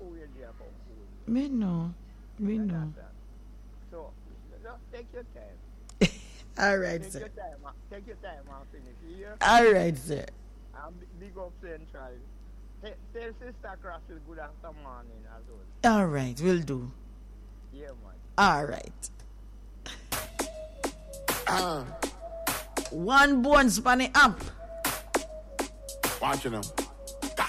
who you there come cool. Me know. Me know. So, just take your time. All right, Take sir. your time. Take your time and finish here. All right, sir. And big up Central. Tell Sister Crossfield good after morning as well. All right, we'll do. Yeah, man. All right. One bone spanny up. Watching them.